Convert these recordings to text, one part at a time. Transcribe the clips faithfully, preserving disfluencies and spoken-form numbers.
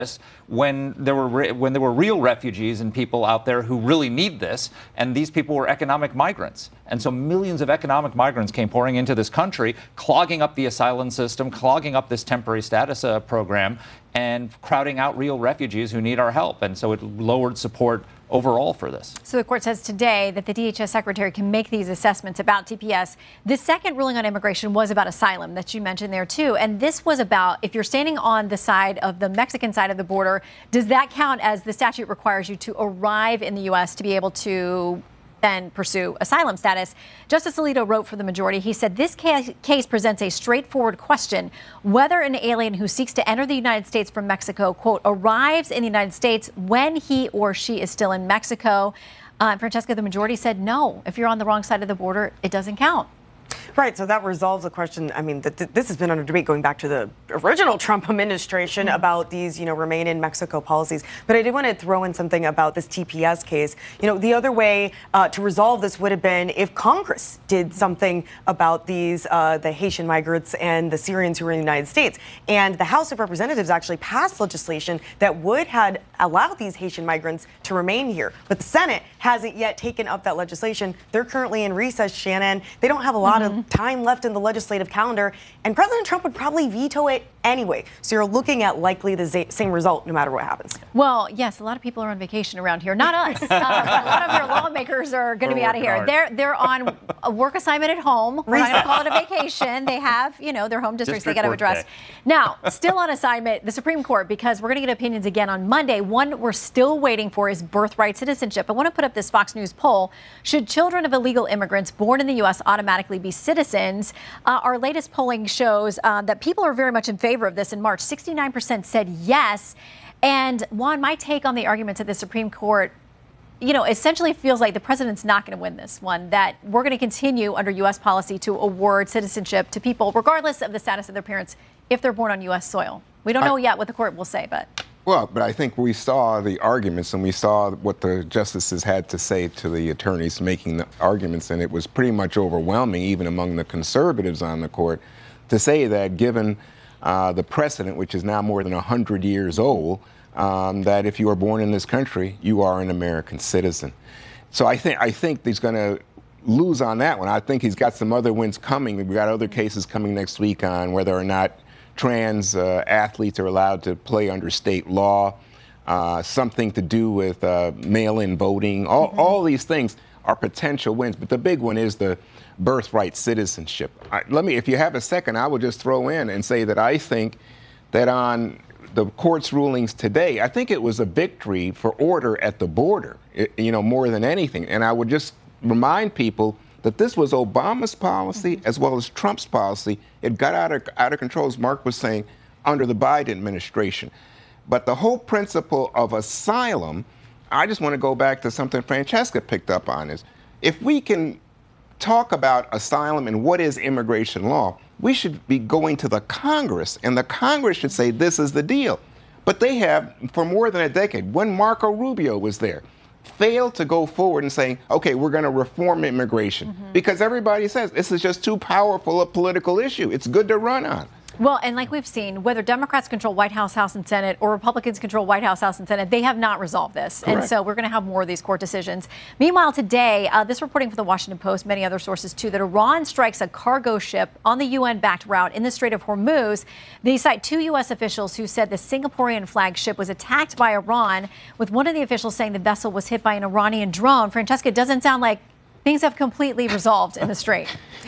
when there were re- when there were real refugees and people out there who really need this, and these people were economic migrants. And so millions of economic migrants came pouring into this country, clogging up the asylum system, clogging up this temporary status uh, program, and crowding out real refugees who need our help. And so it lowered support overall for this. So the court says today that the D H S secretary can make these assessments about T P S. The second ruling on immigration was about asylum that you mentioned there too. And this was about if you're standing on the side of the Mexican side of the border, does that count as the statute requires you to arrive in the U S to be able to then pursue asylum status? Justice Alito wrote for the majority. He said this case, case presents a straightforward question whether an alien who seeks to enter the United States from Mexico, quote, arrives in the United States when he or she is still in Mexico. Uh, Francesca, the majority said no. If you're on the wrong side of the border, it doesn't count. Right, so that resolves the question. I mean, th- th- this has been under debate going back to the original Trump administration mm-hmm. about these, you know, remain in Mexico policies. But I did want to throw in something about this T P S case. You know, the other way uh, to resolve this would have been if Congress did something about these, uh, the Haitian migrants and the Syrians who were in the United States. And the House of Representatives actually passed legislation that would have allowed these Haitian migrants to remain here. But the Senate hasn't yet taken up that legislation. They're currently in recess, Shannon. They don't have a lot mm-hmm. of time left in the legislative calendar, and President Trump would probably veto it anyway. So you're looking at likely the z- same result no matter what happens. Well, yes, a lot of people are on vacation around here. Not us. Uh, a lot of your lawmakers are going to be out of here. Hard. They're they're on a work assignment at home. We're not going to call it a vacation. They have, you know, their home districts District they got to address. Day. Now, still on assignment, the Supreme Court, because we're going to get opinions again on Monday. One we're still waiting for is birthright citizenship. I want to put up this Fox News poll. Should children of illegal immigrants born in the U S automatically be citizens? Uh, our latest polling shows uh, that people are very much in favor of this in March. sixty-nine percent said yes. And Juan, my take on the arguments at the Supreme Court, you know, essentially feels like the president's not going to win this one, that we're going to continue under U S policy to award citizenship to people, regardless of the status of their parents, if they're born on U S soil. We don't know I, yet what the court will say, but. Well, but I think we saw the arguments and we saw what the justices had to say to the attorneys making the arguments, and it was pretty much overwhelming, even among the conservatives on the court, to say that given uh, the precedent, which is now more than one hundred years old, um, that if you are born in this country, you are an American citizen. So I think I think he's going to lose on that one. I think he's got some other wins coming. We've got other cases coming next week on whether or not trans uh, athletes are allowed to play under state law, uh, something to do with uh, mail-in voting. All, mm-hmm. all these things are potential wins, but the big one is the birthright citizenship. I, let me, if you have a second, I will just throw in and say that I think that on the court's rulings today, I think it was a victory for order at the border, it, you know, more than anything. And I would just remind people that this was Obama's policy as well as Trump's policy. It got out of, out of control, as Mark was saying, under the Biden administration. But the whole principle of asylum, I just want to go back to something Francesca picked up on, is if we can talk about asylum and what is immigration law, we should be going to the Congress, and the Congress should say this is the deal. But they have, for more than a decade, when Marco Rubio was there, failed to go forward and saying, okay, we're going to reform immigration. Mm-hmm. Because everybody says this is just too powerful a political issue. It's good to run on. Well, and like we've seen, whether Democrats control White House, House, and Senate, or Republicans control White House, House, and Senate, they have not resolved this. Correct. And so we're going to have more of these court decisions. Meanwhile, today, uh, this reporting from the Washington Post, many other sources too, that Iran strikes a cargo ship on the U N-backed route in the Strait of Hormuz. They cite two U S officials who said the Singaporean flagged ship was attacked by Iran, with one of the officials saying the vessel was hit by an Iranian drone. Francesca, it doesn't sound like things have completely resolved in the Strait.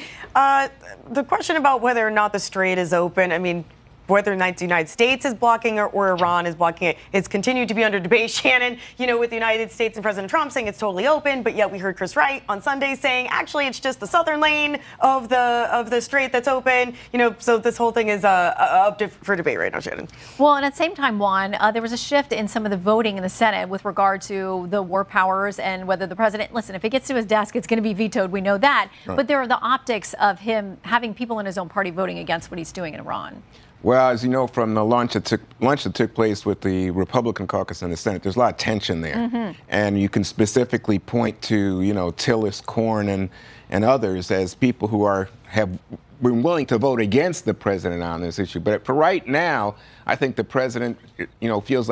Uh, the question about whether or not the Strait is open, I mean, whether or not the United States is blocking it or Iran is blocking it, it's continued to be under debate, Shannon, you know, with the United States and President Trump saying it's totally open, but yet we heard Chris Wright on Sunday saying, actually, it's just the southern lane of the of the Strait that's open, you know, so this whole thing is uh, up to, for debate right now, Shannon. Well, and at the same time, Juan, uh, there was a shift in some of the voting in the Senate with regard to the war powers and whether the president, listen, if it gets to his desk, it's going to be vetoed. We know that. Right. But there are the optics of him having people in his own party voting against what he's doing in Iran. Well, as you know from the lunch that took, lunch that took place with the Republican caucus in the Senate, there's a lot of tension there. Mm-hmm. And you can specifically point to, you know, Tillis, Corn, and, and others as people who are have been willing to vote against the president on this issue. But for right now, I think the president, you know, feels like